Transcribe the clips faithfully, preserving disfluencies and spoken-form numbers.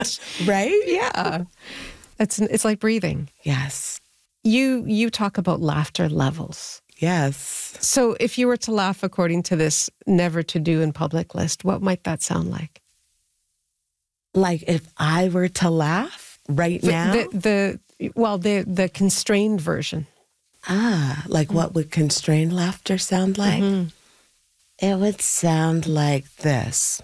Right? Yeah. It's, it's like breathing. Yes. You, you talk about laughter levels. Yes. So if you were to laugh according to this never to do in public list, what might that sound like? Like if I were to laugh right now? The, the well, the, the constrained version. Ah, like mm. what would constrained laughter sound like? Mm-hmm. It would sound like this.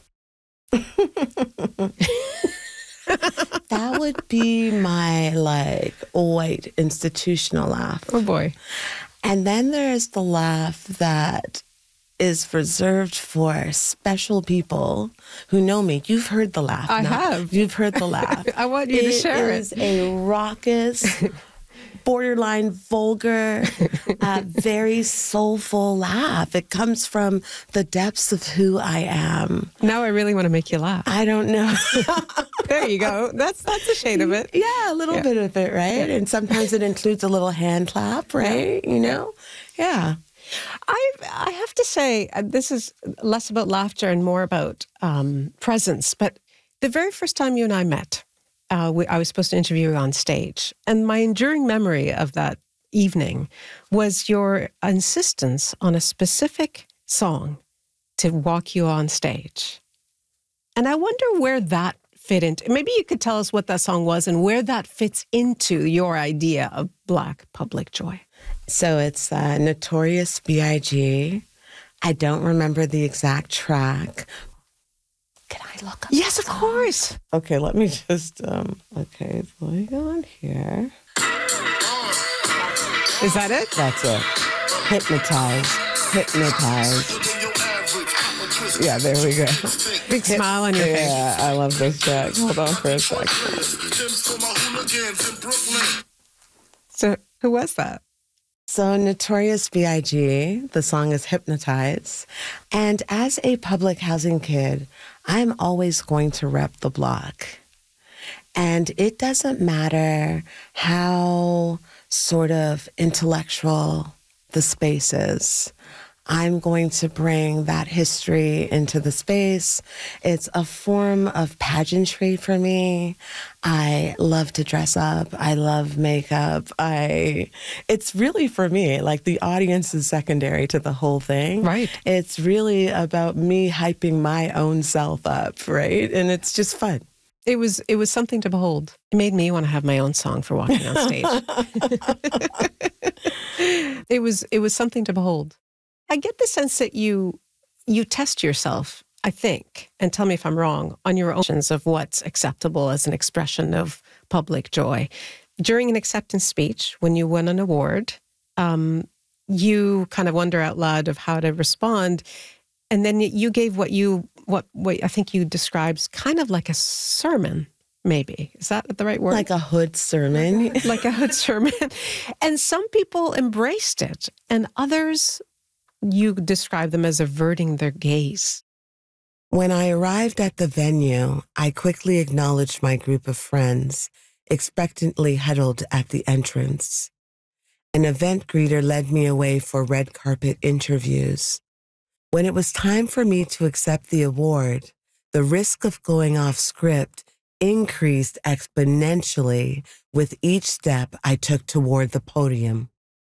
That would be my, like, white institutional laugh. Oh, boy. And then there's the laugh that is reserved for special people who know me. You've heard the laugh. I no? have. You've heard the laugh. I want you it to share it. It is a raucous, borderline vulgar, uh, very soulful laugh. It comes from the depths of who I am. Now I really want to make you laugh. I don't know. There you go. That's that's a shade of it. Yeah, a little yeah. bit of it, right? And sometimes it includes a little hand clap, right? Yeah. You know? Yeah. I I have to say, this is less about laughter and more about um, presence. But the very first time you and I met, uh, we, I was supposed to interview you on stage. And my enduring memory of that evening was your insistence on a specific song to walk you on stage. And I wonder where that fit into. Maybe you could tell us what that song was and where that fits into your idea of Black public joy. So it's uh, Notorious B I G. I don't remember the exact track. Can I look up? Yes, of course. Okay, let me just, um, okay, let me go on here. Is that it? That's it. Hypnotize. Hypnotize. Yeah, there we go. Big Hip, smile on your yeah, face. Yeah, I love this track. Hold on for a second. So who was that? So Notorious B I G, the song is Hypnotize. And as a public housing kid, I'm always going to rep the block. And it doesn't matter how sort of intellectual the space is. I'm going to bring that history into the space. It's a form of pageantry for me. I love to dress up. I love makeup. I, it's really for me, like the audience is secondary to the whole thing. Right. It's really about me hyping my own self up, right? And it's just fun. It was it was something to behold. It made me want to have my own song for walking on stage. It was it was something to behold. I get the sense that you you test yourself, I think, and tell me if I'm wrong, on your notions of what's acceptable as an expression of public joy. During an acceptance speech, when you win an award, um, you kind of wonder out loud of how to respond. And then you gave what you, what, what I think you described kind of like a sermon, maybe. Is that the right word? Like a hood sermon. Like a hood sermon. And some people embraced it, and others, you describe them as averting their gaze. When I arrived at the venue, I quickly acknowledged my group of friends, expectantly huddled at the entrance. An event greeter led me away for red carpet interviews. When it was time for me to accept the award, the risk of going off script increased exponentially with each step I took toward the podium.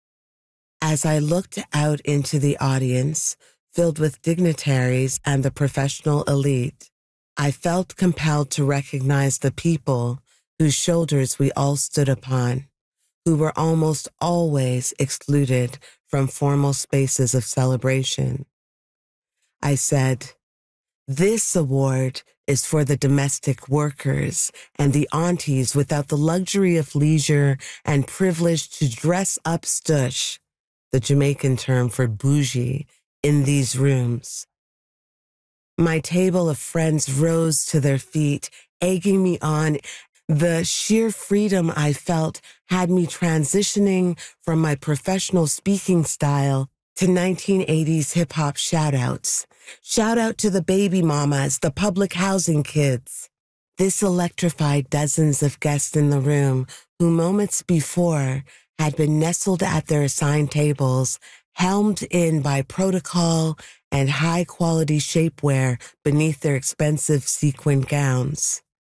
As I looked out into the audience, filled with dignitaries and the professional elite, I felt compelled to recognize the people whose shoulders we all stood upon, who were almost always excluded from formal spaces of celebration. I said, "This award is for the domestic workers and the aunties without the luxury of leisure and privilege to dress up stush," the Jamaican term for bougie, in these rooms. My table of friends rose to their feet, egging me on. The sheer freedom I felt had me transitioning from my professional speaking style to nineteen eighties hip-hop shout-outs. Shout out to the baby mamas, the public housing kids. This electrified dozens of guests in the room who moments before had been nestled at their assigned tables, helmed in by protocol and high-quality shapewear beneath their expensive sequined gowns.